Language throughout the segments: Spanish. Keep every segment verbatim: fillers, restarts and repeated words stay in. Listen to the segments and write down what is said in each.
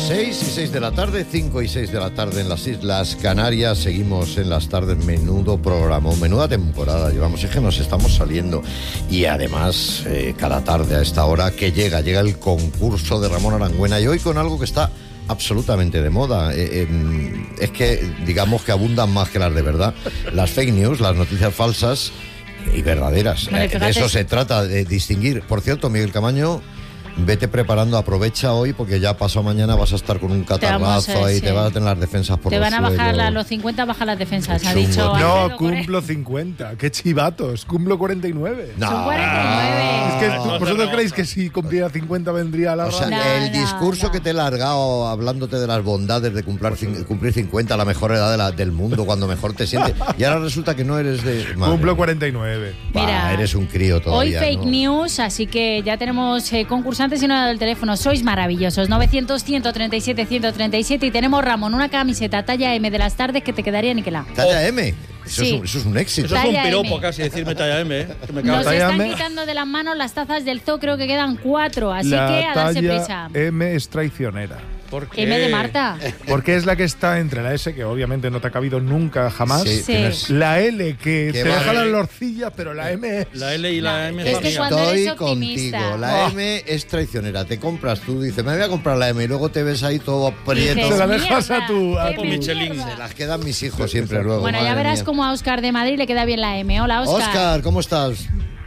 seis y seis de la tarde, cinco y seis de la tarde en las Islas Canarias. Seguimos en las tardes, menudo programa, menuda temporada llevamos, es que nos estamos saliendo. Y además, eh, cada tarde a esta hora que llega, llega el concurso de Ramón Arangüena, y hoy con algo que está absolutamente de moda. Eh, eh, es que, digamos que abundan más que las de verdad. Las fake news, las noticias falsas y verdaderas. Vale, Eh, de eso se trata, de distinguir. Por cierto, Miguel Camaño, vete preparando, aprovecha hoy, porque ya pasado mañana vas a estar con un catarrazo ahí, sí. Te vas a tener las defensas por te los van a bajar suelos. a los cincuenta, bajan las defensas, ha Chungo. dicho. No, cumplo cincuenta, qué chivatos, cumplo cuarenta y nueve. No. Son cuarenta y nueve. Es que No, tú- no, vosotros no. creéis que si cumpliera cincuenta vendría a la O sea, radio. No, el no, discurso no. que te he largado hablándote de las bondades de cumplir, cin- cumplir cincuenta, la mejor edad de la- del mundo, cuando mejor te sientes, y ahora resulta que no eres de... Madre Cumplo mía. cuarenta y nueve. Bah, Mira, eres un crío Hoy todavía, fake ¿no? news, así que ya tenemos eh, concursantes y no he dado el teléfono. Sois maravillosos. novecientos, ciento treinta y siete, ciento treinta y siete. Y tenemos, Ramón, una camiseta talla M de las tardes que te quedaría niquelá. Talla M, eso, Sí. es, un, eso es un éxito. Eso es un Talla piropo M. casi, decirme talla M, ¿eh? Que me cago. Nos talla están M. quitando de las manos las tazas del zoo, creo que quedan cuatro, así La que a darse talla prisa. M es traicionera. ¿Por qué? M de Marta. Porque es la que está entre la S, que obviamente no te ha cabido nunca, jamás. Sí, Sí. tienes- La L, que Qué te deja vale. las lorcillas, pero la M es... La L y la M Es son que mías. cuando Estoy eres optimista. contigo. La Oh. M es traicionera. Te compras tú, dices, me voy a comprar la M, y luego te ves ahí todo aprieto. Dices, Se la dejas "Mierda, a tu- a qué tu mierda". Michelin. Se las quedan mis hijos siempre luego. Bueno, ya madre verás mía. cómo a Óscar de Madrid le queda bien la M. Hola, Óscar. Óscar, ¿cómo estás?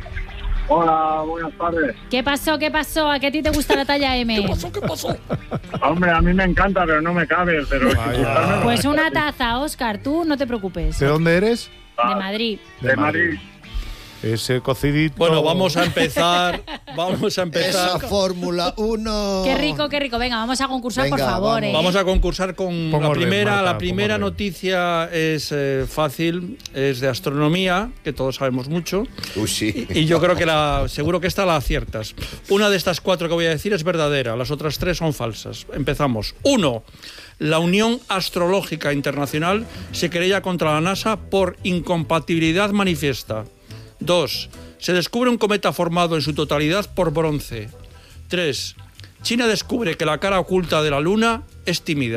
Hola, buenas tardes. ¿Qué pasó? ¿Qué pasó? ¿A qué a ti te gusta la talla M? ¿Qué pasó? ¿Qué pasó? Hombre, a mí me encanta, pero no me cabe. Pero Vaya. Pues una taza, Óscar, tú no te preocupes. ¿De dónde eres? De Madrid. de Madrid. Ese cocidito... Bueno, vamos a empezar. Vamos a Esa empezar. Fórmula uno. Qué rico, qué rico. Venga, vamos a concursar, Venga, por favor. vamos. ¿eh? Vamos a concursar con Pongo la orden, primera. Marta, la pongo primera orden. noticia es eh, fácil, es de astronomía, que todos sabemos mucho. Uy, sí. Y yo creo que la, seguro que esta la aciertas. Una de estas cuatro que voy a decir es verdadera, las otras tres son falsas. Empezamos. Uno, la Unión Astrológica Internacional se querella contra la NASA por incompatibilidad manifiesta. Dos, se descubre un cometa formado en su totalidad por bronce. Tres, China descubre que la cara oculta de la Luna es tímida.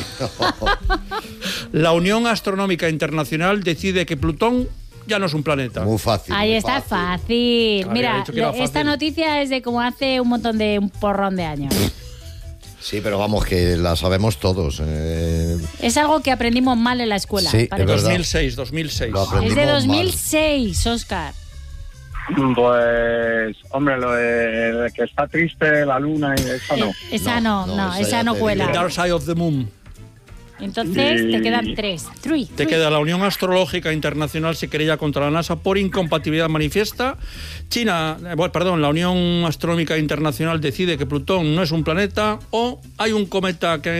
La Unión Astronómica Internacional decide que Plutón ya no es un planeta. Muy fácil. Ahí muy está, fácil. fácil. Había Mira, dicho que era le- esta fácil. noticia es de como hace un montón de, un porrón de años. Sí, pero vamos, que la sabemos todos. eh, Es algo que aprendimos mal en la escuela. Sí, parece. es verdad. dos mil seis, dos mil seis. Lo aprendí. Es de Aprendimos mal. dos mil seis, Óscar. Pues, hombre, lo de, de que está triste la luna y eso no. Eh, esa no, No, no, no, esa esa ya no te cuela. The Dark Side of the Moon. Entonces Y- te quedan tres. Three. Te queda la Unión Astrológica Internacional se querella contra la NASA por incompatibilidad manifiesta. China, eh, bueno, perdón, la Unión Astronómica Internacional decide que Plutón no es un planeta, o hay un cometa que